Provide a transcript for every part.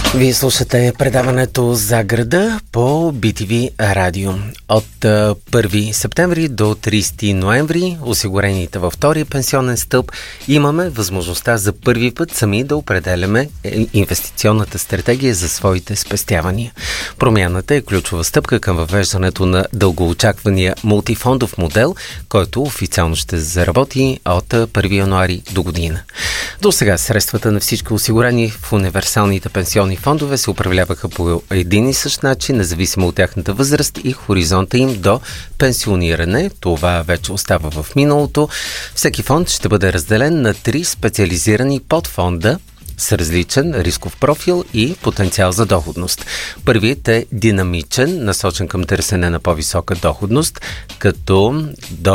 Вие слушате предаването за града по BTV Радио. От 1 септември до 30 ноември, осигурените във втория пенсионен стълб, имаме възможността за първи път сами да определяме инвестиционната стратегия за своите спестявания. Промяната е ключова стъпка към въвеждането на дългоочаквания мултифондов модел, който официално ще заработи от 1 януари до година. До сега средствата на всички осигурени в универсалните пенсионни фондове се управляваха по един и същ начин, независимо от тяхната възраст и хоризонта им до пенсиониране. Това вече остава в миналото. Всеки фонд ще бъде разделен на 3 специализирани подфонда с различен рисков профил и потенциал за доходност. Първият е динамичен, насочен към търсене на по-висока доходност, като до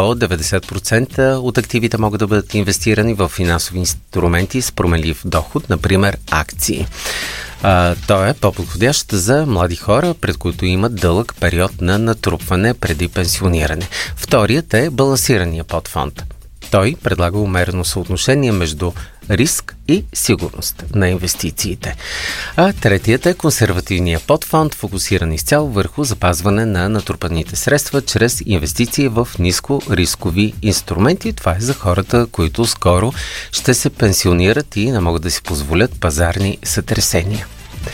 90% от активите могат да бъдат инвестирани в финансови инструменти с променлив доход, например акции. Той е по-подходящ за млади хора, пред които имат дълъг период на натрупване преди пенсиониране. Вторият е балансирания подфонд. Той предлага умерено съотношение между риск и сигурност на инвестициите. А третият е консервативния подфонд, фокусиран изцяло върху запазване на натрупаните средства чрез инвестиции в ниско рискови инструменти. Това е за хората, които скоро ще се пенсионират и не могат да си позволят пазарни сътресения.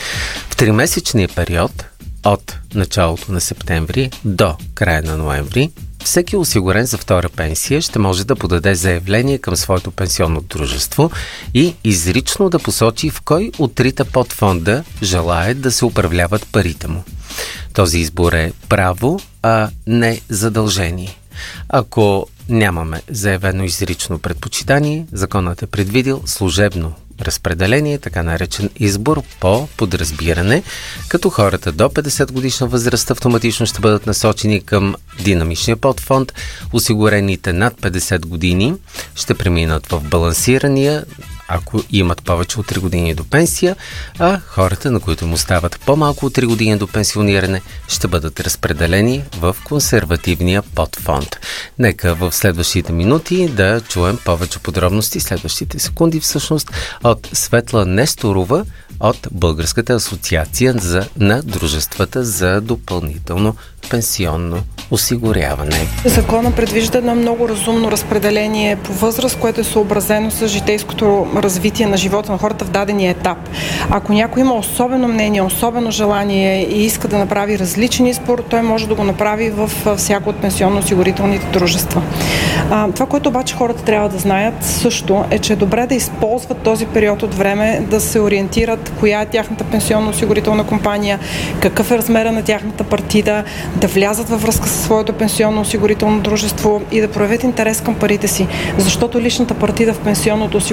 В 3-месечния период от началото на септември до края на ноември всеки осигурен за втора пенсия ще може да подаде заявление към своето пенсионно дружество и изрично да посочи в кой от трите подфонда желае да се управляват парите му. Този избор е право, а не задължение. Ако нямаме заявено изрично предпочитание, законът е предвидил служебно разпределение, така наречен избор по подразбиране, като хората до 50 годишна възраст автоматично ще бъдат насочени към динамичния подфонд, осигурените над 50 години ще преминат в балансирания, ако имат повече от 3 години до пенсия, а хората, на които им остават по-малко от 3 години до пенсиониране, ще бъдат разпределени в консервативния подфонд. Нека в следващите минути да чуем повече подробности, следващите секунди всъщност, от Светла Несторова от Българската асоциация на дружествата за допълнително пенсионно осигуряване. Закона предвижда едно много разумно разпределение по възраст, което е съобразено с житейското развитие на живота на хората в дадения етап. Ако някой има особено мнение, особено желание и иска да направи различен избор, той може да го направи в всяко от пенсионно-осигурителните дружества. Това, което обаче хората трябва да знаят също е, че е добре да използват този период от време, да се ориентират коя е тяхната пенсионно-осигурителна компания, какъв е размера на тяхната партида, да влязат във връзка със своето пенсионно-осигурително дружество и да проявят интерес към парите си, защото личната партида в пенсионното осигурително